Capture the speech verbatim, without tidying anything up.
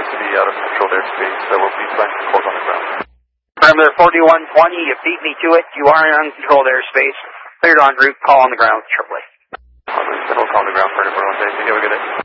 appears to be out of controlled airspace, so we'll be flying hold on the ground. Parameter forty-one twenty, you beat me to it. You are in uncontrolled airspace. Cleared en route, call on the ground, triple A. On route, then we'll call on the ground for forty-one twenty. Okay, we get it.